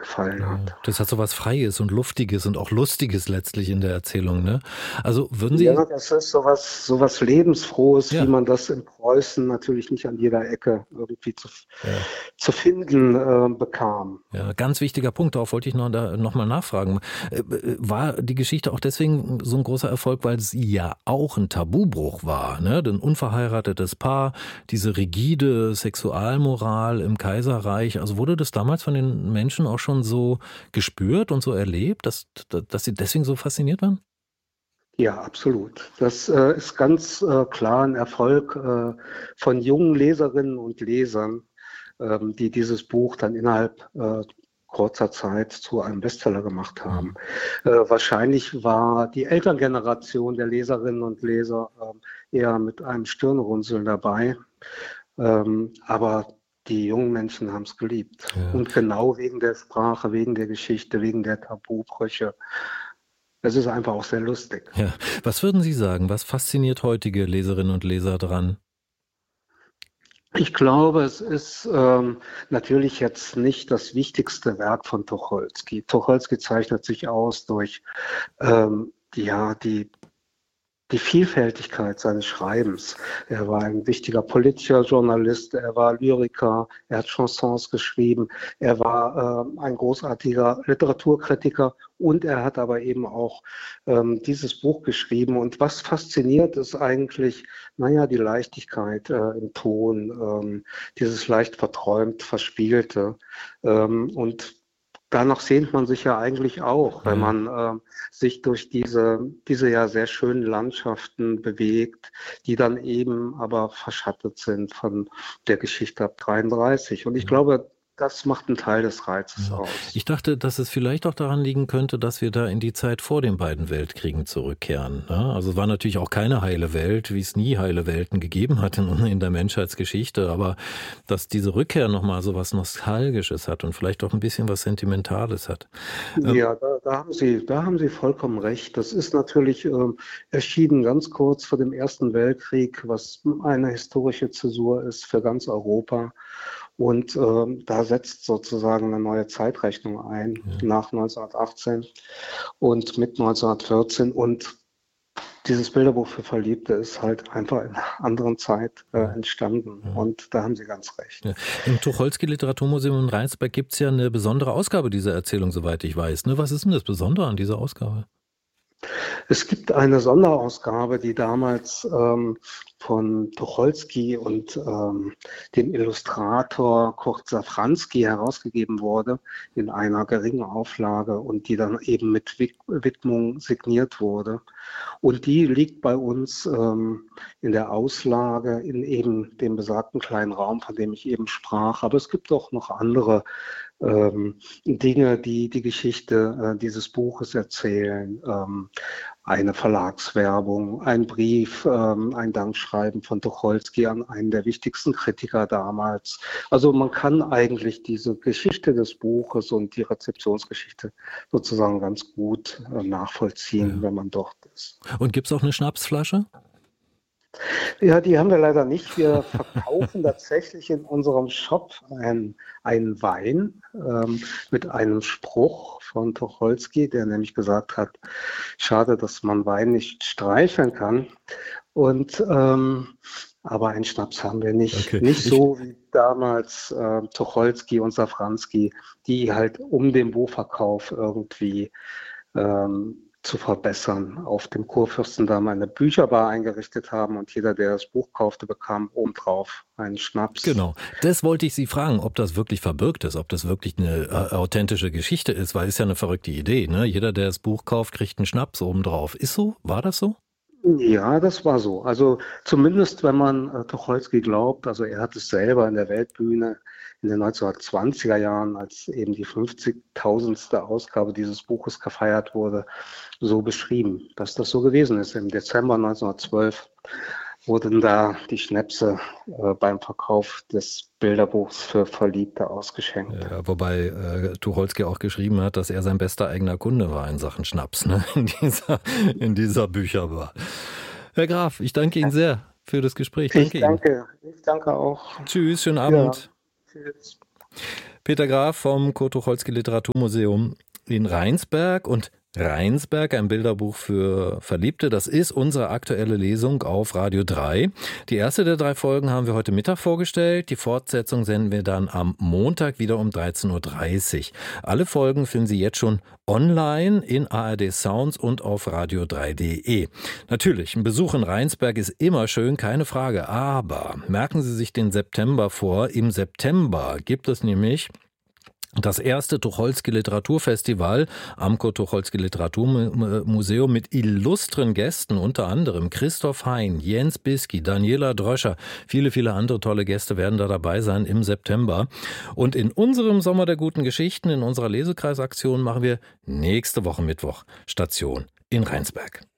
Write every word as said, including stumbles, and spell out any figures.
gefallen Ja, hat. das hat so was Freies und Luftiges und auch Lustiges letztlich in der Erzählung, ne? Also würden Sie, Ja, das ist sowas, sowas Lebensfrohes, wie ja, man das in Preußen natürlich nicht an jeder Ecke irgendwie zu, ja. zu finden äh, bekam. Ja, ganz wichtiger Punkt, darauf wollte ich noch, da, noch mal nachfragen. Äh, äh, War die Geschichte auch deswegen so ein großer Erfolg, weil sie ja auch ein Tabubruch war, ne? Ein unverheiratetes Paar, diese rigide Sexualmoral im Kaiserreich. Also wurde das damals von den Menschen auch schon so gespürt und so erlebt, dass, dass sie deswegen so fasziniert waren? Ja, absolut. Das äh, ist ganz äh, klar ein Erfolg äh, von jungen Leserinnen und Lesern, ähm, die dieses Buch dann innerhalb äh, kurzer Zeit zu einem Bestseller gemacht haben. Mhm. Äh, wahrscheinlich war die Elterngeneration der Leserinnen und Leser ähm, eher mit einem Stirnrunzeln dabei, ähm, aber die jungen Menschen haben es geliebt. Ja. Und genau wegen der Sprache, wegen der Geschichte, wegen der Tabubrüche. Es ist einfach auch sehr lustig. Ja. Was würden Sie sagen? Was fasziniert heutige Leserinnen und Leser dran? Ich glaube, es ist ähm, natürlich jetzt nicht das wichtigste Werk von Tucholsky. Tucholsky zeichnet sich aus durch ähm, ja, die die Vielfältigkeit seines Schreibens. Er war ein wichtiger politischer Journalist, er war Lyriker, er hat Chansons geschrieben, er war äh, ein großartiger Literaturkritiker und er hat aber eben auch ähm, dieses Buch geschrieben. Und was fasziniert ist eigentlich, naja, die Leichtigkeit äh, im Ton, ähm, dieses leicht verträumt, verspielte. Ähm, und Danach sehnt man sich ja eigentlich auch, wenn Ja. man äh, sich durch diese, diese ja sehr schönen Landschaften bewegt, die dann eben aber verschattet sind von der Geschichte ab dreiunddreißig. Und ich glaube, das macht einen Teil des Reizes Ja. Ich aus. dachte, dass es vielleicht auch daran liegen könnte, dass wir da in die Zeit vor den beiden Weltkriegen zurückkehren. Ne? Also es war natürlich auch keine heile Welt, wie es nie heile Welten gegeben hat in, in der Menschheitsgeschichte, aber dass diese Rückkehr nochmal so was Nostalgisches hat und vielleicht auch ein bisschen was Sentimentales hat. Ähm, Ja, da, da haben Sie, da haben Sie vollkommen recht. Das ist natürlich ähm, erschienen ganz kurz vor dem Ersten Weltkrieg, was eine historische Zäsur ist für ganz Europa. Und ähm, da setzt sozusagen eine neue Zeitrechnung ein ja, nach neunzehnhundertachtzehn und mit neunzehnhundertvierzehn. Und dieses Bilderbuch für Verliebte ist halt einfach in einer anderen Zeit äh, ja, entstanden. ja. Und da haben Sie ganz recht. Ja. Im Tucholsky Literaturmuseum in Rheinsberg gibt es ja eine besondere Ausgabe dieser Erzählung, soweit ich weiß. Ne? Was ist denn das Besondere an dieser Ausgabe? Es gibt eine Sonderausgabe, die damals ähm, von Tucholsky und ähm, dem Illustrator Kurt Safranski herausgegeben wurde, in einer geringen Auflage und die dann eben mit Widmung signiert wurde. Und die liegt bei uns ähm, in der Auslage in eben dem besagten kleinen Raum, von dem ich eben sprach. Aber es gibt auch noch andere ähm, Dinge, die die Geschichte äh, dieses Buches erzählen. Ähm, eine Verlagswerbung, ein Brief, ähm, ein Dankschreiben von Tucholsky an einen der wichtigsten Kritiker damals. Also man kann eigentlich diese Geschichte des Buches und die Rezeptionsgeschichte sozusagen ganz gut äh, nachvollziehen, Ja. wenn man dort ist. Und gibt es auch eine Schnapsflasche? Ja, die haben wir leider nicht. Wir verkaufen tatsächlich in unserem Shop ein, einen Wein ähm, mit einem Spruch von Tucholsky, der nämlich gesagt hat, schade, dass man Wein nicht streicheln kann. Und ähm, aber einen Schnaps haben wir nicht. Okay. Nicht Ich, so wie damals äh, Tucholsky und Safranski, die halt um den Buchverkauf irgendwie ähm, zu verbessern, auf dem Kurfürstendamm eine Bücherbar eingerichtet haben und jeder, der das Buch kaufte, bekam obendrauf einen Schnaps. genau. Das wollte ich Sie fragen, ob das wirklich verbirgt ist, ob das wirklich eine äh, authentische Geschichte ist, weil es ja eine verrückte Idee, ne? Jeder, der das Buch kauft, kriegt einen Schnaps obendrauf. Ist so? War das so? Ja, das war so. Also zumindest, wenn man äh, Tucholsky glaubt, also er hat es selber in der Weltbühne in den neunzehnhundertzwanziger Jahren, als eben die fünfzigtausendste Ausgabe dieses Buches gefeiert wurde, so beschrieben, dass das so gewesen ist. Im Dezember neunzehnhundertzwölf wurden da die Schnäpse äh, beim Verkauf des Bilderbuchs für Verliebte ausgeschenkt. Ja, wobei äh, Tucholsky auch geschrieben hat, dass er sein bester eigener Kunde war in Sachen Schnaps, ne? In dieser, in dieser Bücherbar. Herr Graf, ich danke Ihnen sehr für das Gespräch. Ich Danke Ihnen. danke, ich danke auch. Tschüss, schönen Ja, Abend. tschüss. Peter Graf vom Kurt-Tucholsky Literaturmuseum in Rheinsberg. Und Rheinsberg, ein Bilderbuch für Verliebte, das ist unsere aktuelle Lesung auf Radio drei. Die erste der drei Folgen haben wir heute Mittag vorgestellt. Die Fortsetzung senden wir dann am Montag wieder um dreizehn Uhr dreißig. Alle Folgen finden Sie jetzt schon online in A R D Sounds und auf radio drei punkt de. Natürlich, ein Besuch in Rheinsberg ist immer schön, keine Frage. Aber merken Sie sich den September vor. Im September gibt es nämlich das erste Tucholsky Literaturfestival am Kurt-Tucholsky Literaturmuseum mit illustren Gästen, unter anderem Christoph Hein, Jens Bisky, Daniela Dröscher. Viele, viele andere tolle Gäste werden da dabei sein im September. Und in unserem Sommer der guten Geschichten, in unserer Lesekreisaktion, machen wir nächste Woche Mittwoch Station in Rheinsberg.